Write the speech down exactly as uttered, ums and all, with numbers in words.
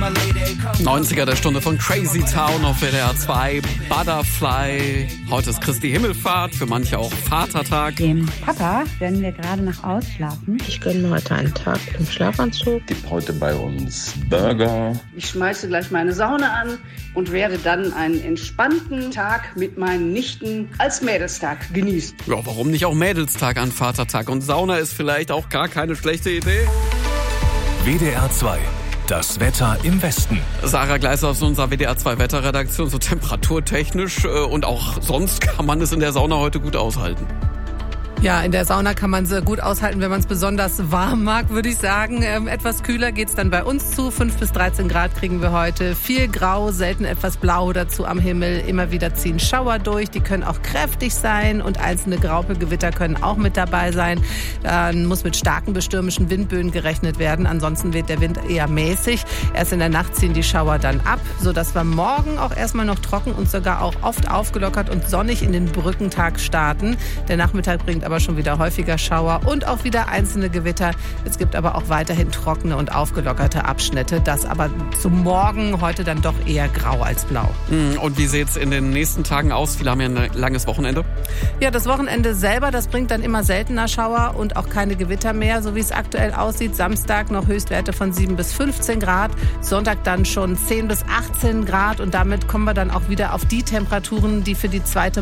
neunziger der Stunde von Crazy Town auf W D R zwei, Butterfly. Heute ist Christi Himmelfahrt, für manche auch Vatertag. Dem Papa werden wir gerade noch ausschlafen. Ich gönne mir heute einen Tag im Schlafanzug. Gibt heute bei uns Burger. Ich schmeiße gleich meine Sauna an und werde dann einen entspannten Tag mit meinen Nichten als Mädelstag genießen. Ja, warum nicht auch Mädelstag an Vatertag? Und Sauna ist vielleicht auch gar keine schlechte Idee. W D R zwei. Das Wetter im Westen. Sarah Gleiser aus unserer W D R zwei Wetterredaktion, so temperaturtechnisch äh, und auch sonst kann man es in der Sauna heute gut aushalten. Ja, in der Sauna kann man es gut aushalten, wenn man es besonders warm mag, würde ich sagen. Ähm, etwas kühler geht's dann bei uns zu. fünf bis dreizehn Grad kriegen wir heute. Viel Grau, selten etwas Blau dazu am Himmel. Immer wieder ziehen Schauer durch. Die können auch kräftig sein und einzelne Graupelgewitter können auch mit dabei sein. Dann muss mit starken bis stürmischen Windböen gerechnet werden. Ansonsten wird der Wind eher mäßig. Erst in der Nacht ziehen die Schauer dann ab, sodass wir morgen auch erstmal noch trocken und sogar auch oft aufgelockert und sonnig in den Brückentag starten. Der Nachmittag bringt aber schon wieder häufiger Schauer und auch wieder einzelne Gewitter. Es gibt aber auch weiterhin trockene und aufgelockerte Abschnitte. Das aber zum Morgen heute dann doch eher grau als blau. Und wie sieht es in den nächsten Tagen aus? Viele haben ja ein langes Wochenende. Ja, das Wochenende selber, das bringt dann immer seltener Schauer und auch keine Gewitter mehr, so wie es aktuell aussieht. Samstag noch Höchstwerte von sieben bis fünfzehn Grad. Sonntag dann schon zehn bis achtzehn Grad und damit kommen wir dann auch wieder auf die Temperaturen, die für die zweite